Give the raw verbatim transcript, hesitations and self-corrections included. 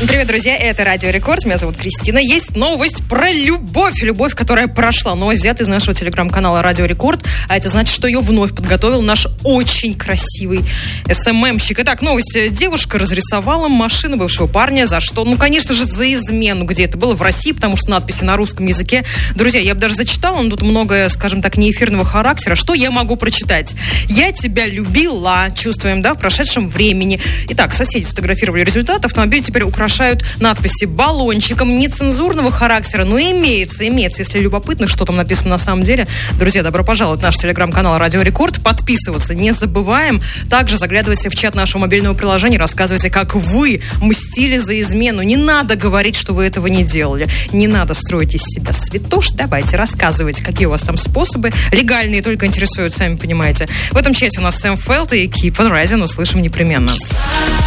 Привет, друзья, это Радио Рекорд, меня зовут Кристина. Есть новость про любовь, любовь, которая прошла. Новость взята из нашего телеграм-канала Радио Рекорд, а это значит, что ее вновь подготовил наш очень красивый эс эм эм-щик. Итак, новость. Девушка разрисовала машину бывшего парня, за что? Ну, конечно же, за измену. Где это было? В России, потому что надписи на русском языке. Друзья, я бы даже зачитала, но тут много, скажем так, неэфирного характера. Что я могу прочитать? Я тебя любила, чувствуем, да, в прошедшем времени. Итак, соседи сфотографировали результат. Автомобиль теперь украшают надписи баллончиком нецензурного характера, но имеется, имеется, если любопытно, что там написано на самом деле. Друзья, добро пожаловать в наш телеграм-канал Радио Рекорд. Подписываться не забываем. Также заглядывайте в чат нашего мобильного приложения, рассказывайте, как вы мстили за измену. Не надо говорить, что вы этого не делали. Не надо строить из себя святош. Давайте, рассказывайте, какие у вас там способы. Легальные только интересуют, сами понимаете. В этом чате у нас Сэм Фелд и Keep on Rising. Услышим непременно.